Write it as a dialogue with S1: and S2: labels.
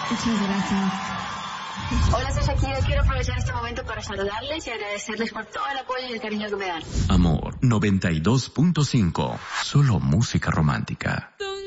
S1: Muchas gracias.
S2: Hola, soy Shakira. Quiero aprovechar este momento para saludarles y agradecerles por todo el apoyo y el cariño que me dan.
S3: Amor 92.5. Solo música romántica.